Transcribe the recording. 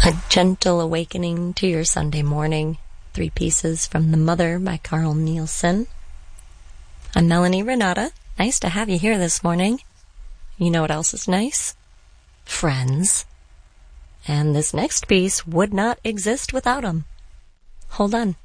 A Gentle Awakening to Your Sunday Morning. 3 pieces from The Mother by Carl Nielsen. I'm Melanie Renata. Nice to have you here this morning. You know what else is nice? Friends. And this next piece would not exist without them. Hold on.